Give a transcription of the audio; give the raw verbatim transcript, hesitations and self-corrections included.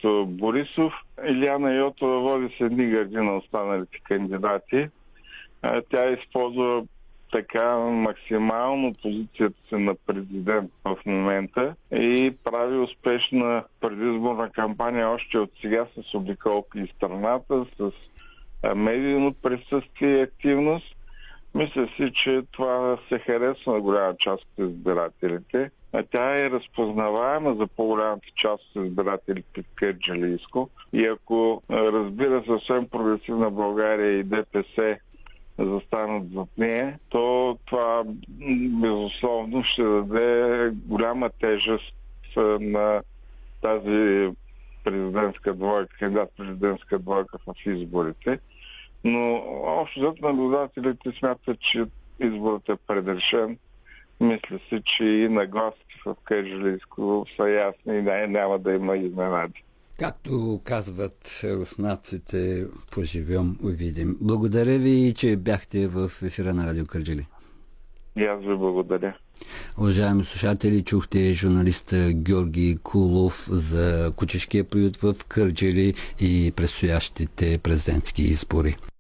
срещу Борисов. Илияна Йотова води с едни гърди на останалите кандидати. Тя използва така максимално позицията си на президент в момента и прави успешна предизборна кампания още от сега с обиколки из страната, с медийно присъствие и активност. Мисля си, че това се харесва на голяма част от избирателите. А тя е разпознаваема за по-голямата част от избирателите в Кърджалийско. И ако, разбира, съвсем прогресивна България и ДПС застанат зад нея, то това безусловно ще даде голяма тежест на тази президентска двойка, кандидат президентска двойка в изборите. Но общо зад наблюдателите смятат, че изборът е предрешен. Мисля си, че и нагласите в Кърджалийско са ясни и няма да има изненади. Както казват руснаците, поживем, увидим. Благодаря ви, че бяхте в ефира на Радио Кърджали. И аз ви благодаря. Уважаеми слушатели, чухте журналиста Георги Кулов за кучешкия приют в Кърджали и предстоящите президентски избори.